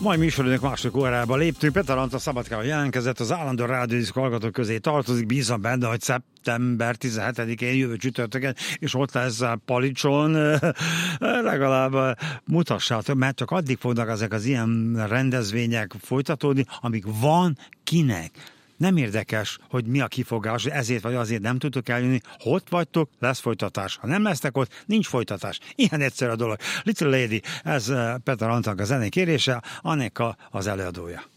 Mai műsorunk második órába léptünk. Peter Antal Szabadkával jelentkezett, az állandó rádiódiszk hallgatók közé tartozik, bízom benne, hogy szeptember 17-én jövő csütörtökön, és ott lesz Palicson, legalább mutassátok, mert csak addig fognak ezek az ilyen rendezvények folytatódni, amíg van kinek. Nem érdekes, hogy mi a kifogás, ezért vagy azért nem tudtok eljönni. Ha ott vagytok, lesz folytatás. Ha nem lesztek ott, nincs folytatás. Ilyen egyszerű a dolog. Little Lady, ez Peter Antalnak a zenei kérése, Annika az előadója.